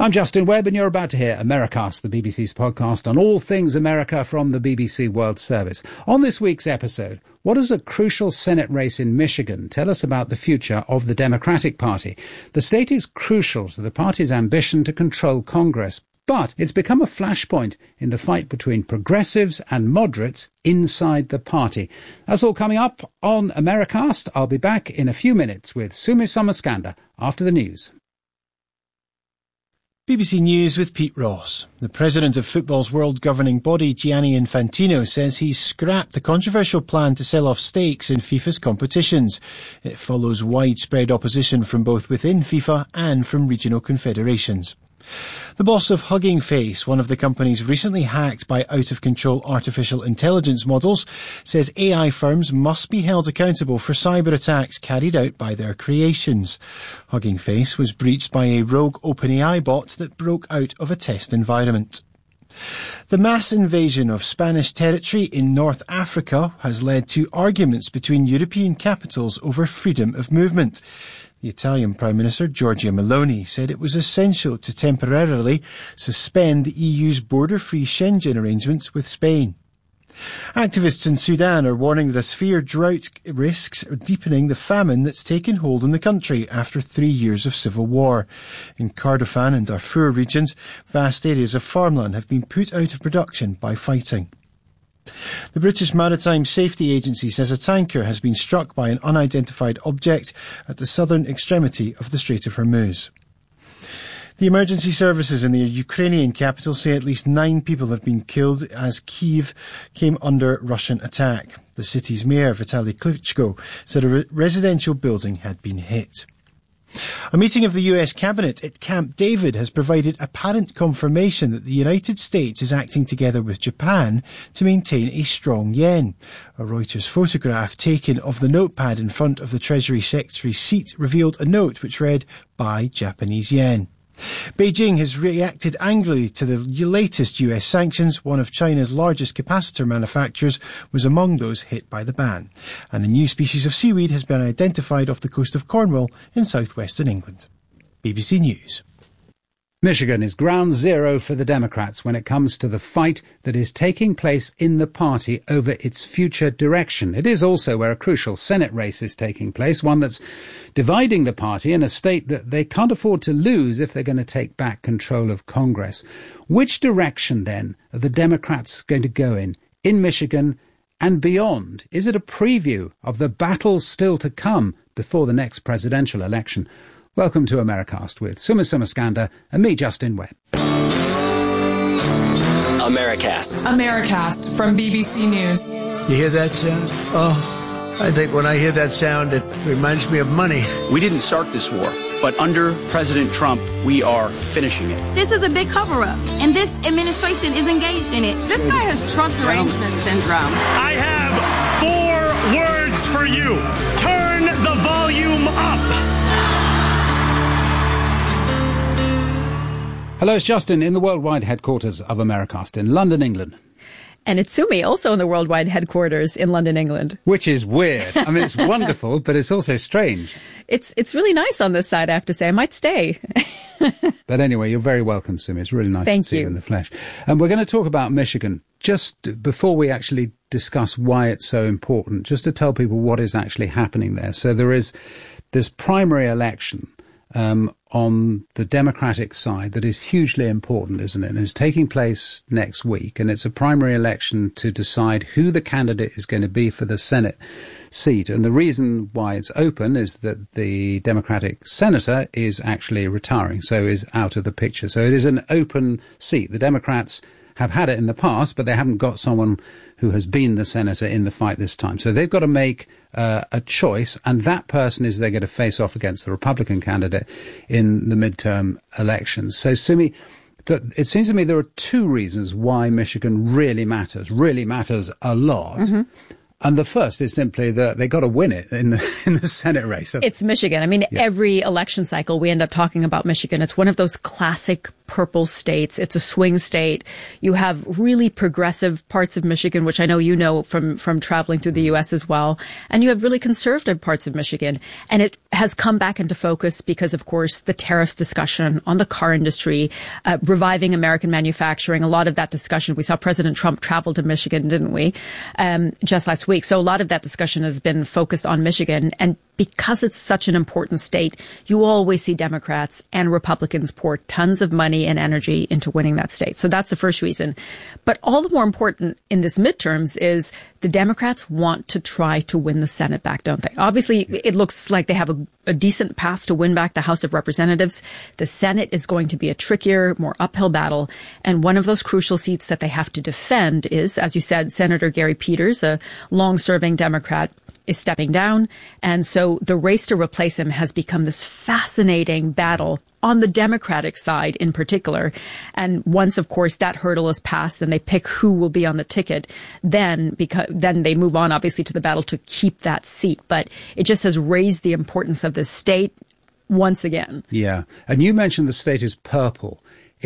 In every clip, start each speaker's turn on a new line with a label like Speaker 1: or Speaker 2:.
Speaker 1: I'm Justin Webb, and you're about to hear Americast, the BBC's podcast on all things America from the BBC World Service. On this week's episode, what does a crucial Senate race in Michigan tell us about the future of the Democratic Party? The state is crucial to the party's ambition to control Congress, but it's become a flashpoint in the fight between progressives and moderates inside the party. That's all coming up on Americast. I'll be back in a few minutes with Sumi Somaskanda after the news.
Speaker 2: BBC News with Pete Ross. The president of football's world governing body, Gianni Infantino, says he's scrapped the controversial plan to sell off stakes in FIFA's competitions. It follows widespread opposition from both within FIFA and from regional confederations. The boss of Hugging Face, one of the companies recently hacked by out-of-control artificial intelligence models, says AI firms must be held accountable for cyber attacks carried out by their creations. Hugging Face was breached by a rogue OpenAI bot that broke out of a test environment. The mass invasion of Spanish territory in North Africa has led to arguments between European capitals over freedom of movement. The Italian Prime Minister, Giorgia Meloni, said it was essential to temporarily suspend the EU's border-free Schengen arrangements with Spain. Activists in Sudan are warning that a severe drought risks deepening the famine that's taken hold in the country after 3 years of civil war. In Kordofan and Darfur regions, vast areas of farmland have been put out of production by fighting. The British Maritime Safety Agency says a tanker has been struck by an unidentified object at the southern extremity of the Strait of Hormuz. The emergency services in the Ukrainian capital say at least 9 people have been killed as Kyiv came under Russian attack. The city's mayor, Vitaly Klitschko, said a residential building had been hit. A meeting of the US Cabinet at Camp David has provided apparent confirmation that the United States is acting together with Japan to maintain a strong yen. A Reuters photograph taken of the notepad in front of the Treasury Secretary's seat revealed a note which read, "Buy Japanese yen." Beijing has reacted angrily to the latest US sanctions. One of China's largest capacitor manufacturers was among those hit by the ban. And a new species of seaweed has been identified off the coast of Cornwall in southwestern England. BBC News.
Speaker 1: Michigan is ground zero for the Democrats when it comes to the fight that is taking place in the party over its future direction. It is also where a crucial Senate race is taking place, one that's dividing the party in a state that they can't afford to lose if they're going to take back control of Congress. Which direction, then, are the Democrats going to go in Michigan and beyond? Is it a preview of the battles still to come before the next presidential election? Welcome to Americast with Sumi Somaskanda and me, Justin Webb.
Speaker 3: Americast from BBC News.
Speaker 4: You hear that sound? Oh, I think when I hear that sound, it reminds me of money.
Speaker 5: We didn't start this war, but under President Trump, we are finishing it.
Speaker 6: This is a big cover-up, and this administration is engaged in it.
Speaker 3: This guy has Trump derangement syndrome.
Speaker 7: I have 4 words for you. Turn the volume up.
Speaker 1: Hello, it's Justin in the worldwide headquarters of Americast in London, England.
Speaker 8: And it's Sumi, also in the worldwide headquarters in London, England.
Speaker 1: Which is weird. I mean, it's wonderful, but it's also strange.
Speaker 8: It's really nice on this side, I have to say. I might stay.
Speaker 1: But anyway, you're very welcome, Sumi. It's really nice to see you in the flesh. And we're going to talk about Michigan just before we actually discuss why it's so important, just to tell people what is actually happening there. So there is this primary election on the Democratic side that is hugely important, isn't it? And it's taking place next week, and it's a primary election to decide who the candidate is going to be for the Senate seat. And the reason why it's open is that the Democratic senator is actually retiring, so is out of the picture. So it is an open seat. The Democrats have had it in the past, but they haven't got someone who has been the senator in the fight this time. So they've got to make a choice, and that person is they're going to face off against the Republican candidate in the midterm elections. So, Sumi, it seems to me there are 2 reasons why Michigan really matters a lot. Mm-hmm. And the first is simply that they got to win it in the Senate race.
Speaker 8: It's Michigan. I mean, every election cycle we end up talking about Michigan. It's one of those classic purple states. It's a swing state. You have really progressive parts of Michigan, which I know you know from traveling through the U.S. as well. And you have really conservative parts of Michigan. And it has come back into focus because, of course, the tariffs discussion on the car industry, reviving American manufacturing, a lot of that discussion. We saw President Trump travel to Michigan, didn't we, just last week. So a lot of that discussion has been focused on Michigan. And because it's such an important state, you always see Democrats and Republicans pour tons of money and energy into winning that state. So that's the first reason. But all the more important in this midterms is the Democrats want to try to win the Senate back, don't they? Obviously, it looks like they have a decent path to win back the House of Representatives. The Senate is going to be a trickier, more uphill battle. And one of those crucial seats that they have to defend is, as you said, Senator Gary Peters, a long-serving Democrat, is stepping down. And so the race to replace him has become this fascinating battle on the Democratic side in particular. And once, of course, that hurdle is passed and they pick who will be on the ticket, then they move on, obviously, to the battle to keep that seat. But it just has raised the importance of the state once again.
Speaker 1: Yeah. And you mentioned the state is purple.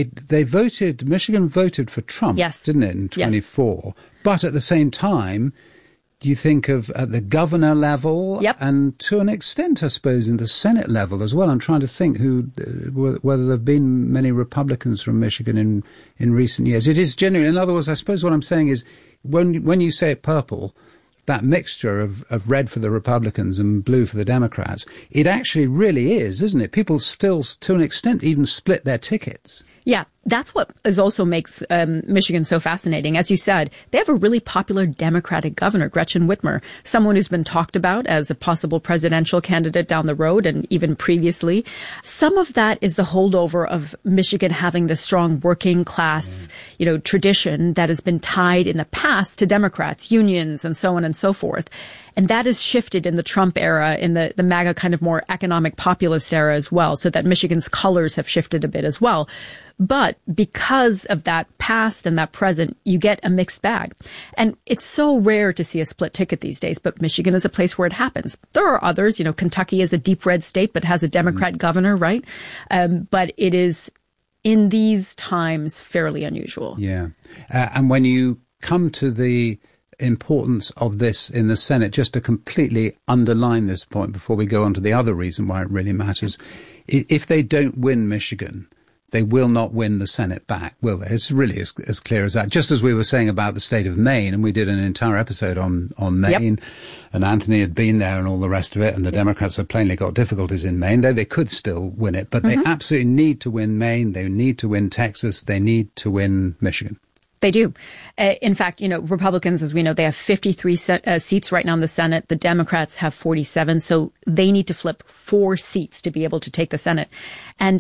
Speaker 1: Michigan voted for Trump,
Speaker 8: yes,
Speaker 1: didn't it, in 24? Yes. But at the same time, do you think of at the governor level,
Speaker 8: yep,
Speaker 1: and to an extent, I suppose, in the Senate level as well? I'm trying to think whether there have been many Republicans from Michigan in recent years. It is genuine. In other words, I suppose what I'm saying is when you say it purple, that mixture of red for the Republicans and blue for the Democrats, it actually really is, isn't it? People still, to an extent, even split their tickets.
Speaker 8: Yeah, that's what also makes Michigan so fascinating. As you said, they have a really popular Democratic governor, Gretchen Whitmer, someone who's been talked about as a possible presidential candidate down the road and even previously. Some of that is the holdover of Michigan having the strong working class, tradition that has been tied in the past to Democrats, unions, and so on and so forth. And that has shifted in the Trump era, in the MAGA kind of more economic populist era as well, so that Michigan's colors have shifted a bit as well. But because of that past and that present, you get a mixed bag. And it's so rare to see a split ticket these days, but Michigan is a place where it happens. There are others, Kentucky is a deep red state, but has a Democrat governor, right? But it is, in these times, fairly unusual.
Speaker 1: Yeah. And when you come to the importance of this in the Senate, just to completely underline this point before we go on to the other reason why it really matters, if they don't win Michigan, they will not win the Senate back, will they? It's really as clear as that. Just as we were saying about the state of Maine, and we did an entire episode on Maine, yep, and Anthony had been there and all the rest of it, and the Democrats have plainly got difficulties in Maine, though they could still win it. But they absolutely need to win Maine, they need to win Texas, they need to win Michigan.
Speaker 8: They do. In fact, Republicans, as we know, they have 53 seats right now in the Senate. The Democrats have 47. So they need to flip 4 seats to be able to take the Senate. And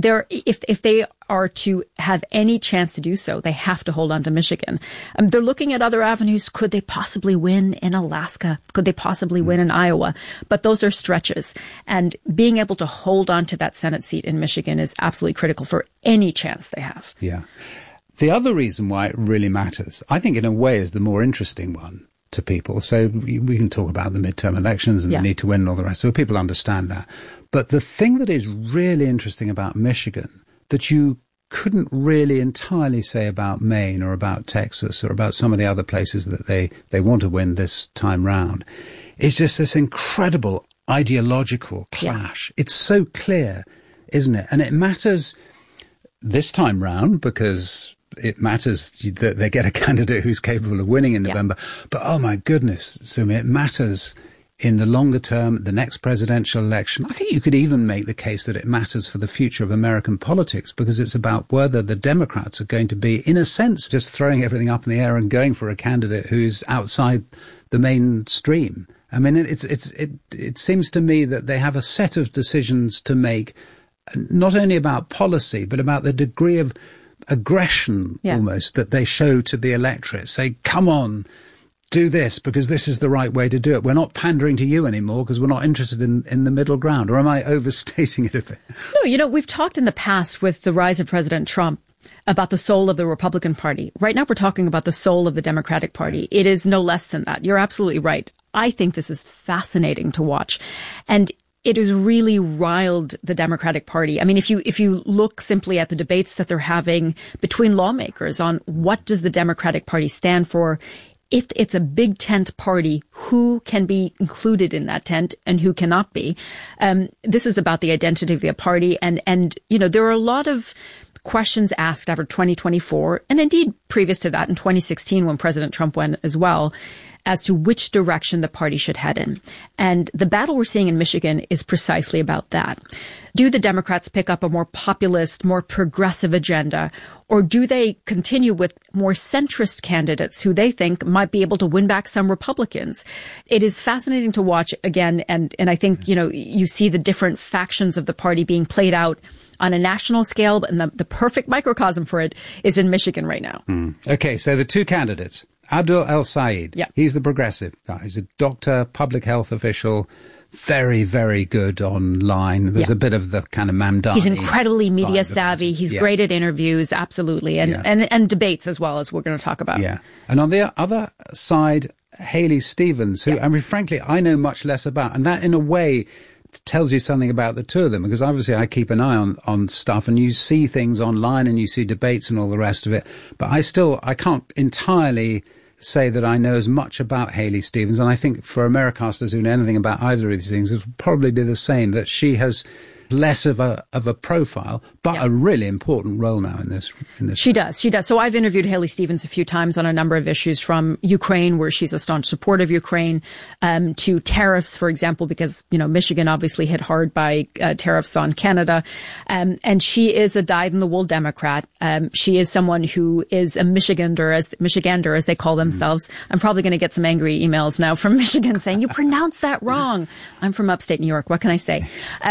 Speaker 8: if they are to have any chance to do so, they have to hold on to Michigan. They're looking at other avenues. Could they possibly win in Alaska? Could they possibly win in Iowa? But those are stretches. And being able to hold on to that Senate seat in Michigan is absolutely critical for any chance they have.
Speaker 1: Yeah. The other reason why it really matters, I think in a way, is the more interesting one to people. So we can talk about the midterm elections and the need to win and all the rest. So people understand that. But the thing that is really interesting about Michigan that you couldn't really entirely say about Maine or about Texas or about some of the other places that they want to win this time round is just this incredible ideological clash. Yeah. It's so clear, isn't it? And it matters this time round because it matters that they get a candidate who's capable of winning in November. But, oh, my goodness, Sumi, it matters in the longer term, the next presidential election. I think you could even make the case that it matters for the future of American politics because it's about whether the Democrats are going to be, in a sense, just throwing everything up in the air and going for a candidate who's outside the mainstream. I mean, it seems to me that they have a set of decisions to make, not only about policy, but about the degree of aggression almost that they show to the electorate. Say, come on, do this because this is the right way to do it. We're not pandering to you anymore because we're not interested in the middle ground. Or am I overstating it a bit?
Speaker 8: No, we've talked in the past with the rise of President Trump about the soul of the Republican Party. Right now we're talking about the soul of the Democratic Party. It is no less than that. You're absolutely right. I think this is fascinating to watch. And it has really riled the Democratic Party. I mean, if you look simply at the debates that they're having between lawmakers on what does the Democratic Party stand for, if it's a big tent party, who can be included in that tent and who cannot be? This is about the identity of the party. And, you know, there are a lot of questions asked after 2024, and indeed previous to that in 2016 when President Trump went as well, as to which direction the party should head in. And the battle we're seeing in Michigan is precisely about that. Do the Democrats pick up a more populist, more progressive agenda, or do they continue with more centrist candidates who they think might be able to win back some Republicans? It is fascinating to watch again, and I think, you know, you see the different factions of the party being played out on a national scale, and the perfect microcosm for it is in Michigan right now.
Speaker 1: Okay, so the two candidates. Abdul El-Sayed, he's the progressive guy. He's a doctor, public health official, very, very good online. There's a bit of the kind of Mamdani.
Speaker 8: He's incredibly media savvy. He's great at interviews, absolutely, and debates as well, as we're going to talk about.
Speaker 1: Yeah. And on the other side, Haley Stevens, who, I mean, frankly, I know much less about. And that, in a way, tells you something about the two of them, because obviously I keep an eye on stuff, and you see things online and you see debates and all the rest of it. But I can't entirely say that I know as much about Haley Stevens. And I think for Americasters who know anything about either of these things, it would probably be the same, that she has less of a profile, but a really important role now in this.
Speaker 8: She does. So I've interviewed Haley Stevens a few times on a number of issues, from Ukraine, where she's a staunch supporter of Ukraine, to tariffs, for example, because, you know, Michigan obviously hit hard by tariffs on Canada. And she is a dyed-in-the-wool Democrat. She is someone who is a Michigander, as they call themselves. I'm probably going to get some angry emails now from Michigan saying, you pronounce that wrong. I'm from upstate New York. What can I say?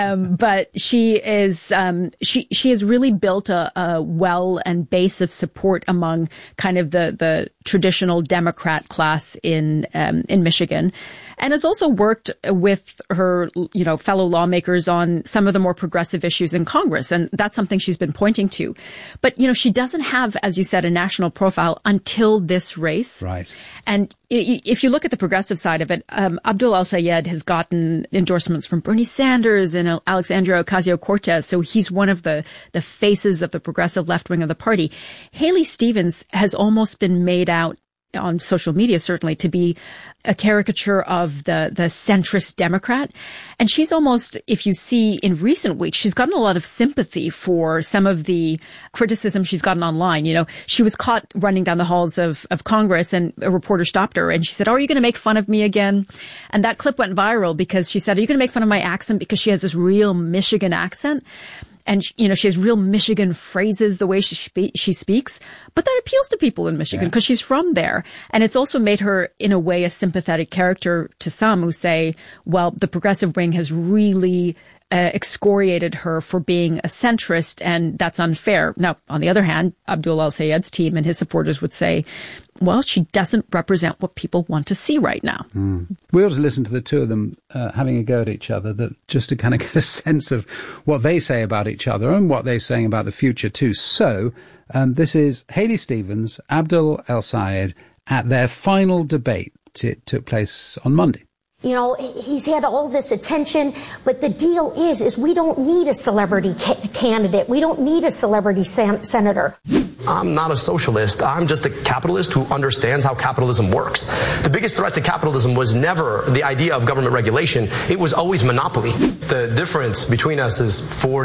Speaker 8: But she is, she has really built a well and base of support among kind of the traditional Democrat class in Michigan, and has also worked with her, you know, fellow lawmakers on some of the more progressive issues in Congress. And that's something she's been pointing to. But, you know, she doesn't have, as you said, a national profile until this race.
Speaker 1: Right.
Speaker 8: And if you look at the progressive side of it, Abdul El-Sayed has gotten endorsements from Bernie Sanders and Alexandria Ocasio-Cortez. So he's one of the faces of the progressive left wing of the party. Haley Stevens has almost been made out on social media, certainly, to be a caricature of the centrist Democrat. And she's almost, if you see in recent weeks, she's gotten a lot of sympathy for some of the criticism she's gotten online. You know, she was caught running down the halls of Congress, and a reporter stopped her and she said, "Oh, are you going to make fun of me again?" And that clip went viral because she said, "Are you going to make fun of my accent?" Because she has this real Michigan accent. And, you know, she has real Michigan phrases, the way she speaks. But that appeals to people in Michigan because she's from there. And it's also made her, in a way, a sympathetic character to some who say, well, the progressive wing has really excoriated her for being a centrist, and that's unfair. Now, on the other hand, Abdul El-Sayed's team and his supporters would say, well, she doesn't represent what people want to see right now.
Speaker 1: We ought to listen to the two of them having a go at each other, just to kind of get a sense of what they say about each other and what they're saying about the future too. So this is Haley Stevens, Abdul El-Sayed at their final debate. It took place on Monday.
Speaker 9: You know, he's had all this attention, but the deal is we don't need a celebrity candidate. We don't need a celebrity senator.
Speaker 10: I'm not a socialist. I'm just a capitalist who understands how capitalism works. The biggest threat to capitalism was never the idea of government regulation. It was always monopoly. The difference between us is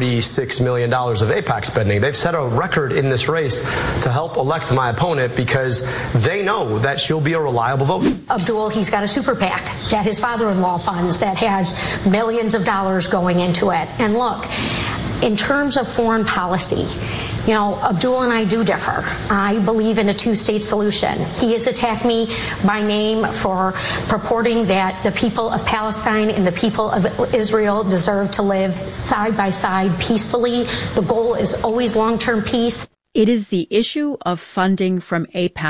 Speaker 10: $46 million of AIPAC spending. They've set a record in this race to help elect my opponent because they know that she'll be a reliable vote.
Speaker 9: Abdul, he's got a super PAC that his father-in-law funds that has millions of dollars going into it. And look, in terms of foreign policy, you know, Abdul and I do differ. I believe in a two-state solution. He has attacked me by name for purporting that the people of Palestine and the people of Israel deserve to live side by side peacefully. The goal is always long-term peace.
Speaker 8: It is the issue of funding from AIPAC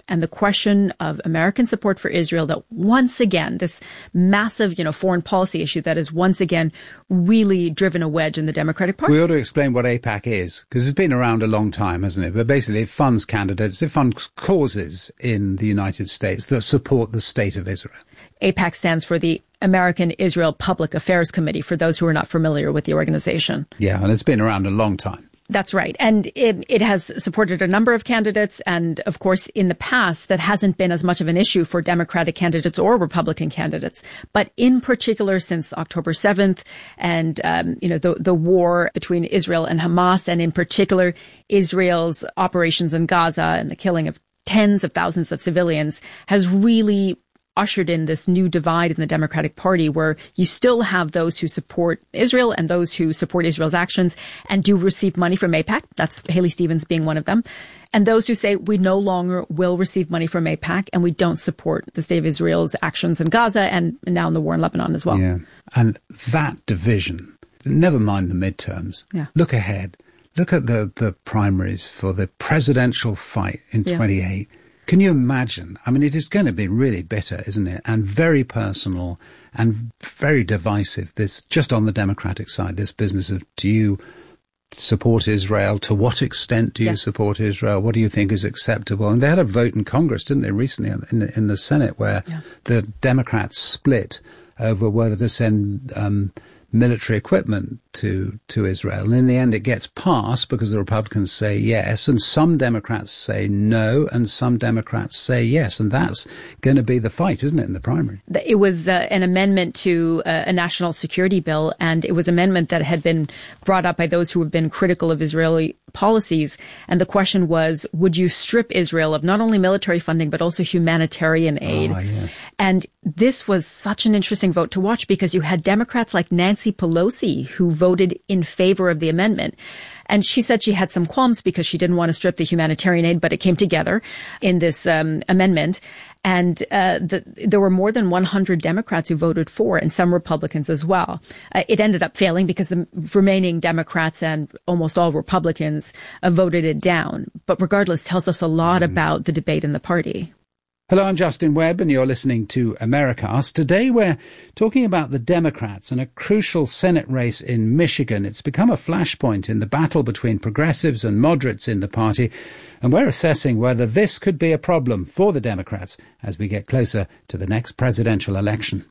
Speaker 8: and the question of American support for Israel that once again, this massive, foreign policy issue that has once again really driven a wedge in the Democratic Party.
Speaker 1: We ought to explain what AIPAC is, because it's been around a long time, hasn't it? But basically it funds candidates, it funds causes in the United States that support the state of Israel.
Speaker 8: AIPAC stands for the American Israel Public Affairs Committee, for those who are not familiar with the organization.
Speaker 1: Yeah, and it's been around a long time.
Speaker 8: That's right. And it has supported a number of candidates. And of course, in the past, that hasn't been as much of an issue for Democratic candidates or Republican candidates. But in particular, since October 7th and, the war between Israel and Hamas, and in particular, Israel's operations in Gaza and the killing of tens of thousands of civilians has really ushered in this new divide in the Democratic Party, where you still have those who support Israel and those who support Israel's actions and do receive money from AIPAC. That's Haley Stevens being one of them. And those who say we no longer will receive money from AIPAC and we don't support the state of Israel's actions in Gaza and now in the war in Lebanon as well.
Speaker 1: Yeah. And that division, never mind the midterms, look ahead. Look at the primaries for the presidential fight in 28. Can you imagine? I mean, it is going to be really bitter, isn't it? And very personal and very divisive. This just on the Democratic side, this business of, do you support Israel? To what extent do you support Israel? What do you think is acceptable? And they had a vote in Congress, didn't they, recently in the Senate, where the Democrats split over whether to send military equipment to Israel. And in the end, it gets passed because the Republicans say yes, and some Democrats say no, and some Democrats say yes. And that's going to be the fight, isn't it, in the primary?
Speaker 8: It was an amendment to a national security bill, and it was an amendment that had been brought up by those who have been critical of Israeli policies. And the question was, would you strip Israel of not only military funding, but also humanitarian aid? And this was such an interesting vote to watch, because you had Democrats like Nancy Pelosi who voted in favor of the amendment. And she said she had some qualms because she didn't want to strip the humanitarian aid, but it came together in this amendment. And there were more than 100 Democrats who voted for, and some Republicans as well. It ended up failing because the remaining Democrats and almost all Republicans voted it down. But regardless, tells us a lot about the debate in the party.
Speaker 1: Hello, I'm Justin Webb, and you're listening to Americast. Today we're talking about the Democrats and a crucial Senate race in Michigan. It's become a flashpoint in the battle between progressives and moderates in the party, and we're assessing whether this could be a problem for the Democrats as we get closer to the next presidential election.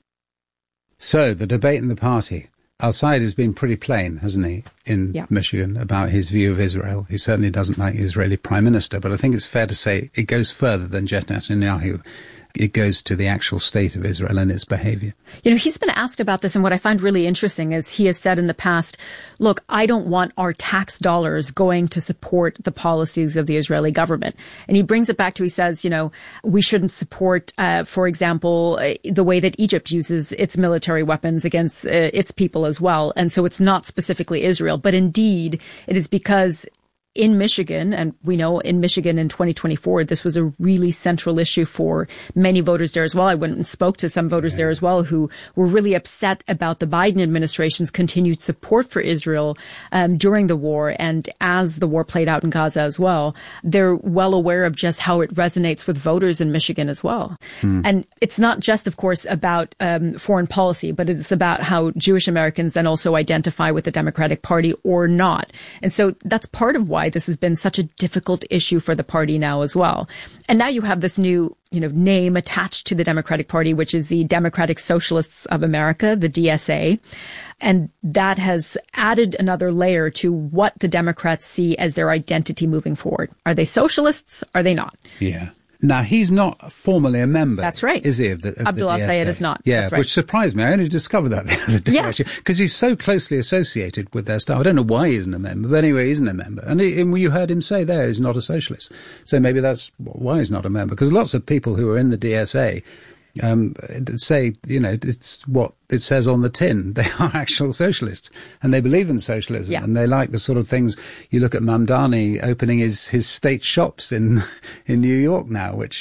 Speaker 1: So, the debate in the party. Al-Sayed has been pretty plain, hasn't he, in Michigan about his view of Israel. He certainly doesn't like the Israeli prime minister, but I think it's fair to say it goes further than Netanyahu. It goes to the actual state of Israel and its behavior.
Speaker 8: He's been asked about this, and what I find really interesting is he has said in the past, look, I don't want our tax dollars going to support the policies of the Israeli government. And he brings it back to, he says, we shouldn't support, for example, the way that Egypt uses its military weapons against its people as well. And so it's not specifically Israel, but indeed it is because in Michigan, and we know in Michigan in 2024, this was a really central issue for many voters there as well. I went and spoke to some voters there as well who were really upset about the Biden administration's continued support for Israel during the war, and as the war played out in Gaza as well. They're well aware of just how it resonates with voters in Michigan as well. And it's not just, of course, about foreign policy, but it's about how Jewish Americans then also identify with the Democratic Party or not. And so that's part of why this has been such a difficult issue for the party now as well. And now you have this new, name attached to the Democratic Party, which is the Democratic Socialists of America, the DSA. And that has added another layer to what the Democrats see as their identity moving forward. Are they socialists? Are they not?
Speaker 1: Yeah. Now, he's not formally a member.
Speaker 8: That's right.
Speaker 1: Is he?
Speaker 8: Abdul Al-Sayed is not.
Speaker 1: Yeah,
Speaker 8: that's right.
Speaker 1: Which surprised me. I only discovered that the other day, actually, because he's so closely associated with their staff. I don't know why he isn't a member, but anyway, he isn't a member. And you heard him say there he's not a socialist. So maybe that's why he's not a member, because lots of people who are in the DSA say, it's what it says on the tin. They are actual socialists, and they believe in socialism, and they like the sort of things. You look at Mamdani opening his state shops in New York now, which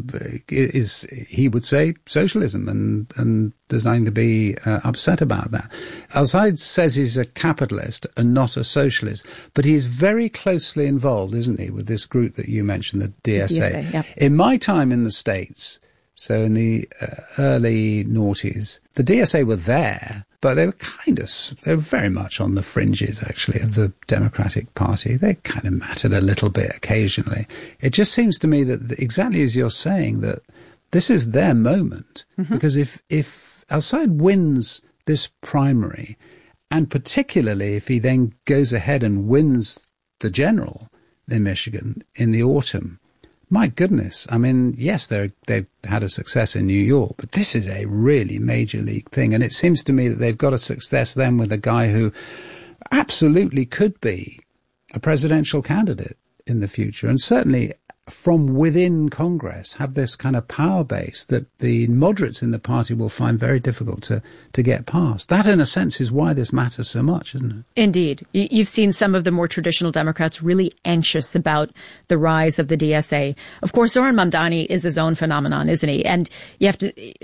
Speaker 1: is, he would say, socialism, and there's nothing to be upset about that. Al-Said says he's a capitalist and not a socialist, but he is very closely involved, isn't he, with this group that you mentioned, the DSA. In my time in the States, so in the early noughties, the DSA were there, but they were they were very much on the fringes, actually, of the Democratic Party. They kind of mattered a little bit occasionally. It just seems to me that exactly as you're saying, that this is their moment, because if Al-Said wins this primary, and particularly if he then goes ahead and wins the general in Michigan in the autumn, my goodness, I mean, yes, they've had a success in New York, but this is a really major league thing. And it seems to me that they've got a success then with a guy who absolutely could be a presidential candidate in the future, and certainly from within Congress have this kind of power base that the moderates in the party will find very difficult to get past. That, in a sense, is why this matters so much, isn't it? Indeed.
Speaker 8: You've seen some of the more traditional Democrats really anxious about the rise of the DSA. Of course, Zohran Mamdani is his own phenomenon, isn't he? And you have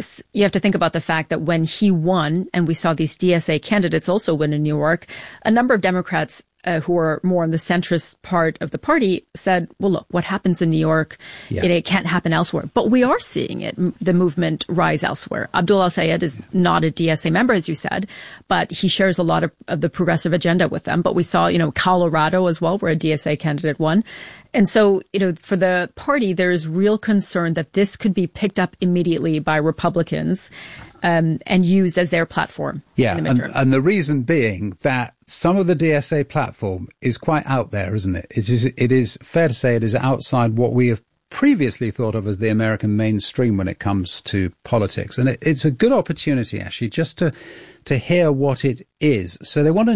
Speaker 8: to think about the fact that when he won, and we saw these DSA candidates also win in New York, a number of Democrats who are more on the centrist part of the party said, well, look, what happens in New York, it can't happen elsewhere. But we are seeing it, the movement rise elsewhere. Abdul Al-Sayed is not a DSA member, as you said, but he shares a lot of the progressive agenda with them. But we saw, Colorado as well, where a DSA candidate won. And so, for the party, there is real concern that this could be picked up immediately by Republicans and used as their platform.
Speaker 1: Yeah, and the reason being that some of the DSA platform is quite out there, isn't it? It is fair to say it is outside what we have previously thought of as the American mainstream when it comes to politics. And it's a good opportunity, actually, just to hear what it is. So they want to